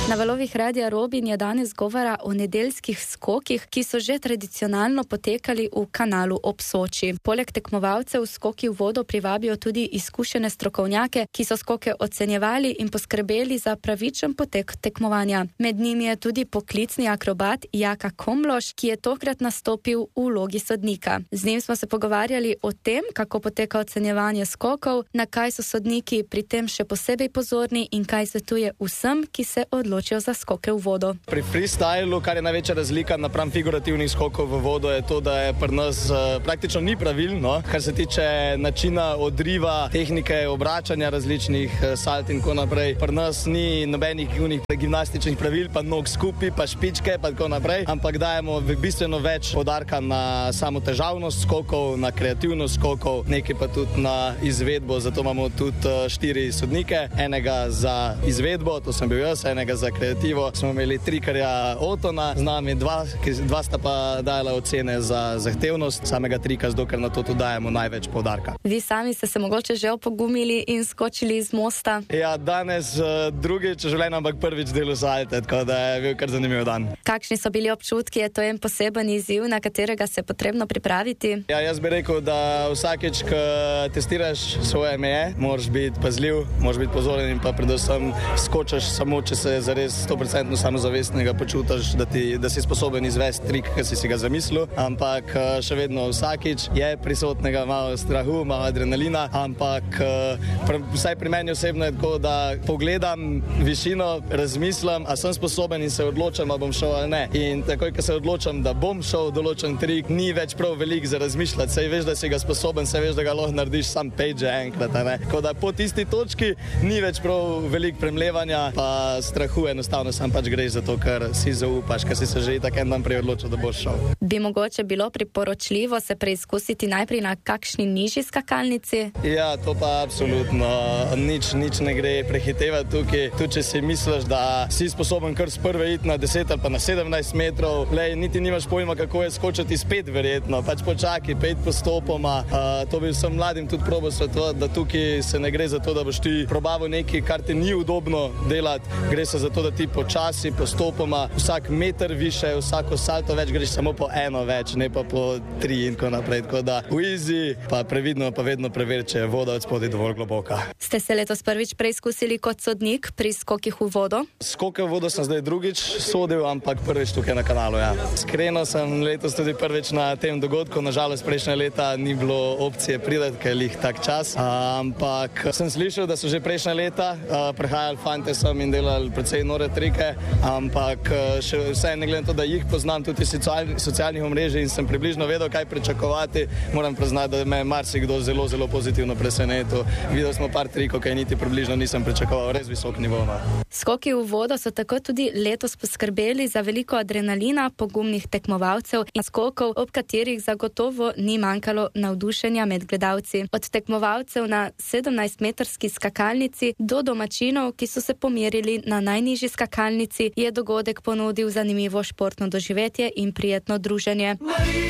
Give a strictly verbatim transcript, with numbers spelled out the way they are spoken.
Na valovih Radia Robin je danes govora o nedeljskih skokih, ki so že tradicionalno potekali v kanalu ob Soči. Poleg tekmovalcev skoki v vodo privabijo tudi izkušene strokovnjake, ki so skoke ocenjevali in poskrbeli za pravičen potek tekmovanja. Med njimi je tudi poklicni akrobat Jaka Komloš, ki je tokrat nastopil v vlogi sodnika. Z njim smo se pogovarjali o tem, kako poteka ocenjevanje skokov, na kaj so sodniki pri tem še posebej pozorni in kaj svetuje vsem, ki se odločijo za skoke v vodo. Pri freestylu, kar je največja razlika napram figurativnih skokov v vodo, je to, da je pri nas uh, praktično ni pravil, no? Kar se tiče načina odriva, tehnike obračanja različnih uh, salt in tako naprej. Pri nas ni nobenih gimnastičnih pravil, pa nog skupaj, pa špičke, pa tako naprej, ampak dajemo bistveno več poudarka na samo težavnost skokov, na kreativnost skokov, nekaj pa tudi na izvedbo, zato imamo tudi uh, štiri sodnike, enega za izvedbo, to sem bil jaz, enega za kreativo, smo imeli trikarja Otona, z nami dva, ki, dva sta pa dajala ocene za zahtevnost samega trika, zato ker na to tudi dajemo največ poudarka. Vi sami ste se mogoče že opogumili in skočili iz mosta? Ja, danes uh, drugič v življenju, ampak prvič delu salte, tako da je bil kar zanimiv dan. Kakšni so bili občutki? Je to en poseben izziv, na katerega se je potrebno pripraviti? Ja, jaz bi rekel, da vsakeč, ko testiraš svoje meje, moraš biti pazljiv, moraš biti pozoren in pa predvsem skočaš samo, če se zares sto procentno samozavestnega počutiš, da, ti, da si sposoben izvesti trik, ki si si ga zamislil, ampak še vedno vsakič je prisotnega malo strahu, malo adrenalina, ampak pr, vsaj pri meni osebno je tako, da pogledam višino, razmislim, a sem sposoben in se odločam, a bom šel ali ne. In takoj, ko se odločam, da bom šel določen trik, ni več prav velik za razmišljati, saj veš, da si ga sposoben, saj veš, da ga lahko narediš sam page enkrat, ne. Tako da po tisti točki ni več prav velik premlevanja, pa strahu, enostavno sam pač greš za to, ker si zaupaš, ker si se že tak en dan prej odločil, da boš šel. Bi mogoče bilo priporočljivo se preizkusiti najprej na kakšni nižji skakalnici? Ja, to pa absolutno nič, nič ne gre prehitevati tukaj. Tudi če si misliš, da si sposoben kar s prve iti na deset ali pa na sedemnajst metrov, lej, niti nimaš pojma, kako je skočiti spet verjetno, pač počakaj, pet postopoma. Uh, to bi vsem mladim tudi probal svetovati, da tukaj se ne gre za to, da boš ti probavil nekaj, kar ti ni udobno delati, gre se za to, da ti počasi, postopoma, vsak meter više, vsako salto več, greš samo po eno več, ne pa po tri in tako naprej. Tako da v easy, pa previdno, pa vedno preveri, če je voda od spodaj dovolj globoka. Ste se letos prvič preizkusili kot sodnik pri skokih v vodo? Skoke v vodo sem zdaj drugič sodil, ampak prvič tukaj na kanalu, ja. Iskreno sem letos tudi prvič na tem dogodku, nažalost prejšnje leta ni bilo opcije priti, ker je lih tak čas, ampak sem slišal, da so že prejšnje leta prihajali fante sem in delali precej nore trike, ampak še vse ne glede na to, da jih poznam tudi iz socialnih omrežij in sem približno vedel, kaj pričakovati, moram priznati, da me je marsikdo zelo, zelo pozitivno presenetil. Videl smo par trikov, kaj niti približno nisem pričakoval, res visok nivo. Skoki v vodo so tako tudi letos poskrbeli za veliko adrenalina, pogumnih tekmovalcev in skokov, ob katerih zagotovo ni manjkalo navdušenja med gledalci. Od tekmovalcev na sedemnajstmetrski skakalnici do domačinov, ki so se pomerili na najnižji skakalnici, je dogodek ponudil zanimivo športno doživetje in prijetno druženje.